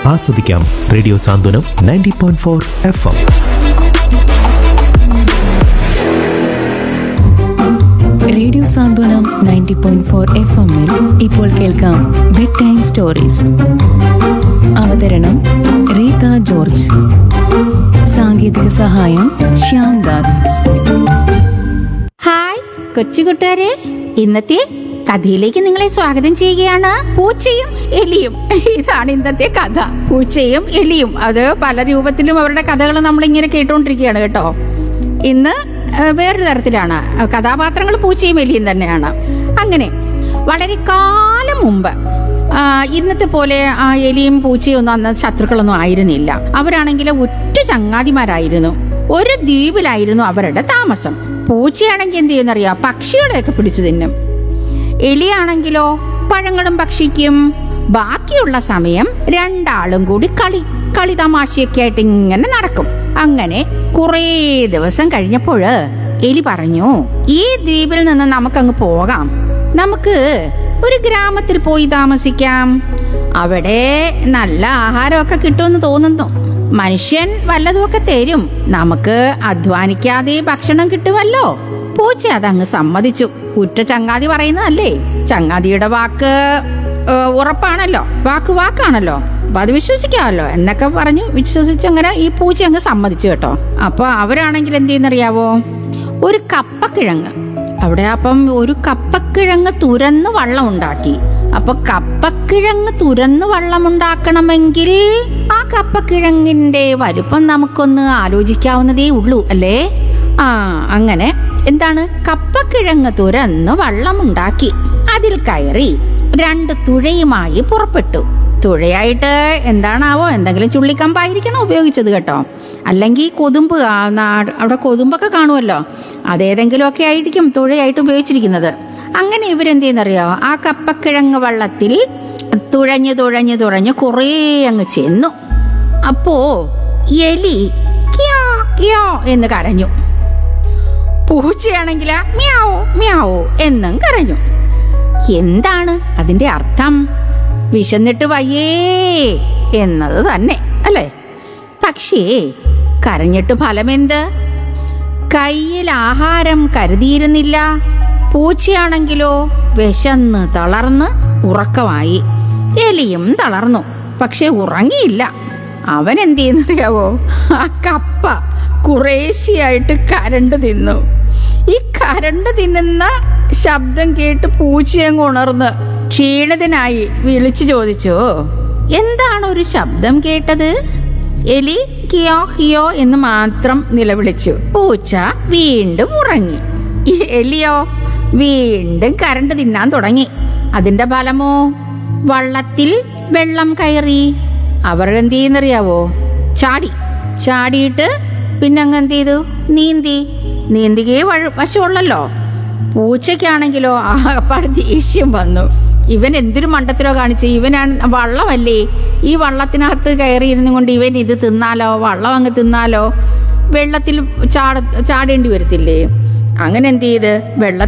ആസ്വദിക്കാം. റേഡിയോ സാന്ത്വനം 90.4 FM. Radio സാന്ത്വനം 90.4 FM ഇപ്പോൾ കേൾക്കാം ബെഡ് ടൈം സ്റ്റോറീസ്. അവതരണം റീത ജോർജ്. സാങ്കേതിക സഹായം ശ്യാം ദാസ്. ഹായ് കൊച്ചുകൂട്ടുകാരെ, ഇന്നത്തെ കഥയിലേക്ക് നിങ്ങളെ സ്വാഗതം ചെയ്യുകയാണ്. പൂച്ചയും എലിയും. ഇതാണ് ഇന്നത്തെ കഥ. പൂച്ചയും എലിയും. അത് പല രൂപത്തിലും അവരുടെ കഥകൾ നമ്മളിങ്ങനെ കേട്ടുകൊണ്ടിരിക്കുകയാണ് കേട്ടോ. ഇന്ന് വേറൊരു തരത്തിലാണ്. കഥാപാത്രങ്ങൾ പൂച്ചയും എലിയും തന്നെയാണ്. അങ്ങനെ വളരെ കാലം മുമ്പ്, ഇന്നത്തെ പോലെ എലിയും പൂച്ചയും ഒന്നും അന്ന് ശത്രുക്കളൊന്നും ആയിരുന്നില്ല. അവരാണെങ്കിൽ ഒറ്റ ചങ്ങാതിമാരായിരുന്നു. ഒരു ദ്വീപിലായിരുന്നു അവരുടെ താമസം. പൂച്ചയാണെങ്കിൽ എന്ത് ചെയ്യുന്നറിയാം, പക്ഷികളെയൊക്കെ പിടിച്ചു തിന്നും. എലിയാണെങ്കിലോ പഴങ്ങളും ഭക്ഷിക്കും. ബാക്കിയുള്ള സമയം രണ്ടാളും കൂടി കളി തമാശയൊക്കെ ആയിട്ട് ഇങ്ങനെ നടക്കും. അങ്ങനെ കുറേ ദിവസം കഴിഞ്ഞപ്പോൾ എലി പറഞ്ഞു, ഈ ദ്വീപിൽ നിന്ന് നമുക്കങ്ങ് പോകാം. നമുക്ക് ഒരു ഗ്രാമത്തിൽ പോയി താമസിക്കാം. അവിടെ നല്ല ആഹാരമൊക്കെ കിട്ടുമെന്ന് തോന്നുന്നു. മനുഷ്യൻ വല്ലതുമൊക്കെ തരും. നമുക്ക് അധ്വാനിക്കാതെ ഭക്ഷണം കിട്ടുമല്ലോ. പൂച്ച അതങ്ങ് സമ്മതിച്ചു. ഉറ്റ ചങ്ങാതി പറയുന്നതല്ലേ, ചങ്ങാതിയുടെ വാക്ക് ഉറപ്പാണല്ലോ, വാക്കാണല്ലോ, അപ്പൊ അത് വിശ്വസിക്കാമല്ലോ എന്നൊക്കെ പറഞ്ഞു വിശ്വസിച്ചങ്ങനെ ഈ പൂച്ച അങ്ങ് സമ്മതിച്ചു കേട്ടോ. അപ്പൊ അവരാണെങ്കിൽ എന്ത് ചെയ്യുന്നറിയാവോ, ഒരു കപ്പക്കിഴങ്ങ് അവിടെ, അപ്പം ഒരു കപ്പക്കിഴങ്ങ് തുരന്ന് വള്ളം ഉണ്ടാക്കി. അപ്പൊ കപ്പക്കിഴങ്ങ് തുരന്ന് വള്ളമുണ്ടാക്കണമെങ്കിൽ ആ കപ്പക്കിഴങ്ങിന്റെ വലുപ്പം നമുക്കൊന്ന് ആലോചിക്കാവുന്നതേ ഉള്ളൂ അല്ലേ? അങ്ങനെ എന്താണ്, കപ്പക്കിഴങ്ങ് തുരന്ന് വള്ളമുണ്ടാക്കി. അതിൽ കയറി 2 തുഴയുമായി പുറപ്പെട്ടു. തുഴയായിട്ട് എന്താണാവോ, എന്തെങ്കിലും ചുള്ളിക്കമ്പായിരിക്കണം ഉപയോഗിച്ചത് കേട്ടോ. അല്ലെങ്കിൽ കൊതുമ്പ്, അവിടെ കൊതുമ്പൊക്കെ കാണുമല്ലോ, അതേതെങ്കിലും ഒക്കെ ആയിരിക്കും തുഴയായിട്ട് ഉപയോഗിച്ചിരിക്കുന്നത്. അങ്ങനെ ഇവരെന്ത് ചെയ്യുന്നറിയോ, ആ കപ്പക്കിഴങ്ങ് വള്ളത്തിൽ തുഴഞ്ഞ് കുറേ അങ്ങ് ചെന്നു. അപ്പോ എലി ക്യാ ക്യാ എന്ന് കരഞ്ഞു. പൂച്ചയാണെങ്കിൽ മ്യാവോ മ്യാവോ എന്നും കരഞ്ഞു. എന്താണ് അതിന്റെ അർത്ഥം? വിശന്നിട്ട് വയ്യേ എന്നത് തന്നെ അല്ലേ? പക്ഷേ കരഞ്ഞിട്ട് ഫലമെന്ത്? കയ്യിൽ ആഹാരം കരുതിയിരുന്നില്ല. പൂച്ചയാണെങ്കിലോ വിശന്ന് തളർന്ന് ഉറക്കമായി. എലിയും തളർന്നു, പക്ഷെ ഉറങ്ങിയില്ല. അവൻ എന്ത് ചെയ്യുന്നറിയാവോ, ആ കപ്പ കുറേശ്ശെയായിട്ട് കരണ്ട് തിന്നു. ഈ കരണ്ട് തിന്നുന്ന ശബ്ദം കേട്ട് പൂച്ചയങ്ങ് ഉണർന്ന് ക്ഷീണിതനായി വിളിച്ചു ചോദിച്ചു, എന്താണ് ഒരു ശബ്ദം കേട്ടത്? എലി കിയോ കിയോ എന്ന് മാത്രം നിലവിളിച്ചു. പൂച്ച വീണ്ടും ഉറങ്ങി. ഈ എലിയോ വീണ്ടും കരണ്ട് തിന്നാൻ തുടങ്ങി. അതിന്റെ ഫലമോ, വള്ളത്തിൽ വെള്ളം കയറി. അവർ എന്ത് ചെയ്യുന്നറിയാവോ, ചാടിയിട്ട് പിന്നെ അങ്ങ് എന്ത് ചെയ്തു, നീന്തികേ വശമുള്ളല്ലോ. പൂച്ചയ്ക്കാണെങ്കിലോ ആകപ്പാട് ദേഷ്യം വന്നു. ഇവൻ എന്തൊരു മണ്ടത്തിലോ കാണിച്ച്, ഇവനാണ് വള്ളമല്ലേ, ഈ വള്ളത്തിനകത്ത് കയറിയിരുന്നു കൊണ്ട് ഇവൻ ഇത് തിന്നാലോ, വള്ളം അങ്ങ് തിന്നാലോ, വെള്ളത്തിൽ ചാടേണ്ടി വരത്തില്ലേ? അങ്ങനെ എന്ത് ചെയ്ത് വെള്ളത്തിൽ